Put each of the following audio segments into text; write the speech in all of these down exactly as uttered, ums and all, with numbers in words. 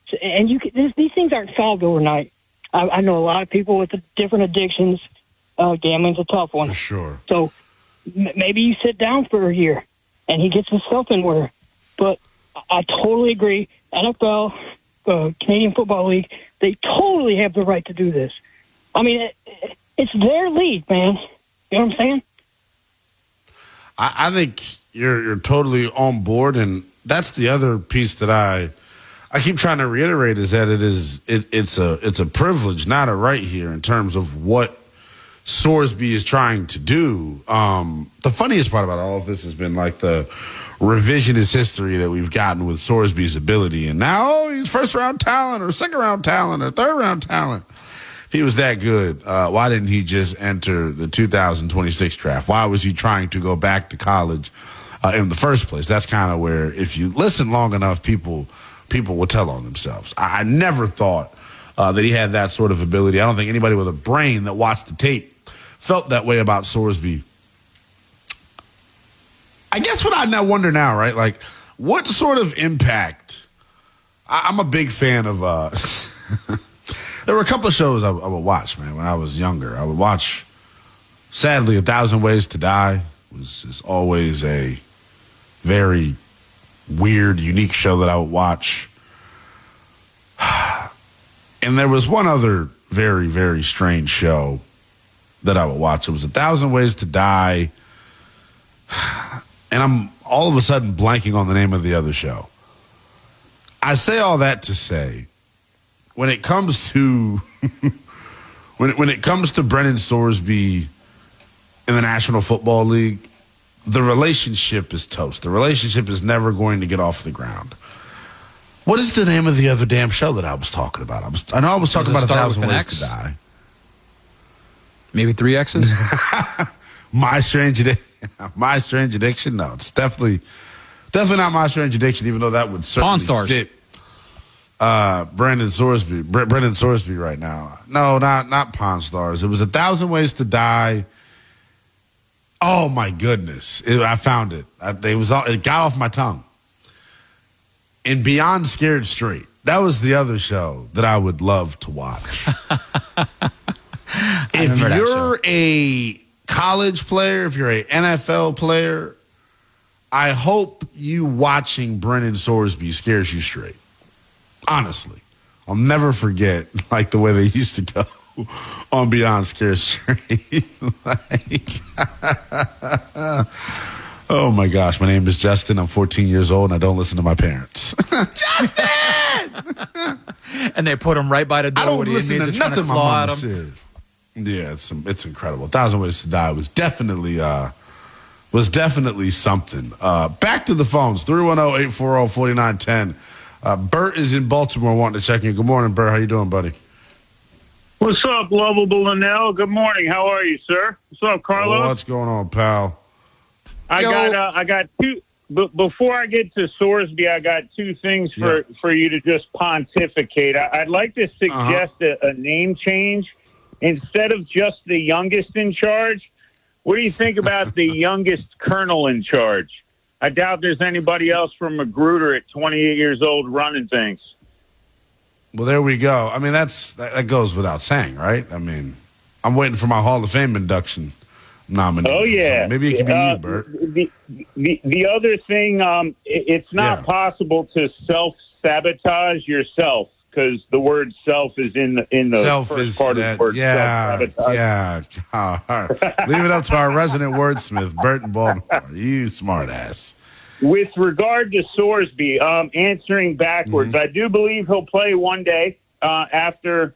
And you can, this, these things aren't solved overnight. I, I know a lot of people with different addictions. Uh, gambling's a tough one. For sure. So m- maybe you sit down for a year and he gets himself in order. But I, I totally agree. N F L, uh, Canadian Football League, they totally have the right to do this. I mean, it, it's their league, man. You know what I'm saying? I, I think you're you're totally on board, and that's the other piece that I I keep trying to reiterate is that it is it, it's a it's a privilege, not a right here in terms of what Sorsby is trying to do. Um, the funniest part about all of this has been like the revisionist history that we've gotten with Sorsby's ability, and now oh, he's first round talent or second round talent or third round talent. If he was that good, uh, why didn't he just enter the two thousand twenty-six draft? Why was he trying to go back to college uh, in the first place? That's kind of where, if you listen long enough, people people will tell on themselves. I, I never thought uh, that he had that sort of ability. I don't think anybody with a brain that watched the tape felt that way about Sorsby. I guess what I now wonder now, right? Like, what sort of impact? I, I'm a big fan of. Uh, There were a couple of shows I, I would watch, man, when I was younger. I would watch, sadly, A Thousand Ways to Die. It was just always a very weird, unique show that I would watch. And there was one other very, very strange show that I would watch. It was A Thousand Ways to Die. And I'm all of a sudden blanking on the name of the other show. I say all that to say, when it comes to when it, when it comes to Brennan Sorsby in the National Football League, the relationship is toast. The relationship is never going to get off the ground. What is the name of the other damn show that I was talking about? I was I know I was talking about A Thousand Ways to Die. Maybe three X's? My Strange Addiction. My Strange Addiction? No, it's definitely definitely not My Strange Addiction, even though that would certainly Pawn Stars. fit Uh, Brandon Sorsby, Bre- Brendan Sorsby right now. No, not not Pawn Stars. It was A Thousand Ways to Die. Oh my goodness! It, I found it. I, it was all, it got off my tongue. And Beyond Scared Straight. That was the other show that I would love to watch. If you're a college player, if you're an N F L player, I hope you watching Brendan Sorsby scares you straight. Honestly, I'll never forget like the way they used to go on Beyond Scared Straight. Like, oh my gosh, my name is Justin. I'm fourteen years old and I don't listen to my parents. Justin! And they put him right by the door. I don't with the listen inmates to are trying nothing my claw mama at him. said. Yeah, it's it's incredible. A Thousand Ways to Die was definitely uh, was definitely something. Uh, back to the phones. three one zero, eight four zero, four nine one zero. Uh, Bert is in Baltimore wanting to check in. Good morning, Bert. How you doing, buddy? What's up, lovable Linnell? Good morning. How are you, sir? What's up, Carlos? Oh, what's going on, pal? I Yo. got uh, I got two. But before I get to Sorsby, I got two things for, Yeah. for you to just pontificate. I, I'd like to suggest Uh-huh. a, a name change instead of just the youngest in charge. What do you think about the youngest colonel in charge? I doubt there's anybody else from Magruder at twenty-eight years old running things. Well, there we go. I mean, that's that, that goes without saying, right? I mean, I'm waiting for my Hall of Fame induction nomination. Oh, yeah. So maybe it could be Uh, you, Bert. The, the, the other thing, um, it, it's not Yeah. possible to self-sabotage yourself because the word self is in the, in the Self first is part that, of the word yeah, self-sabotage. yeah. All right. Leave it up to our resident wordsmith, Bert in Baltimore. You smart ass. With regard to Sorsby, um, answering backwards, Mm-hmm. I do believe he'll play one day uh, after.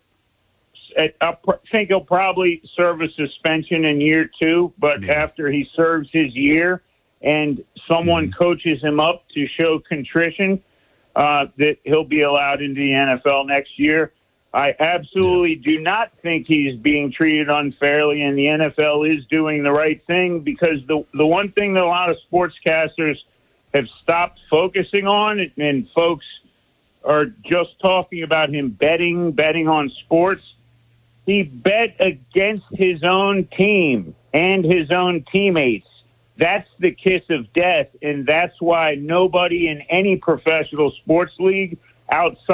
I pr- think he'll probably serve a suspension in year two, but Yeah. after he serves his year and someone Mm-hmm. coaches him up to show contrition, uh, that he'll be allowed into the N F L next year. I absolutely do not think he's being treated unfairly, and the N F L is doing the right thing because the the one thing that a lot of sportscasters have stopped focusing on, and folks are just talking about him betting, betting on sports. He bet against his own team and his own teammates. That's the kiss of death, and that's why nobody in any professional sports league outside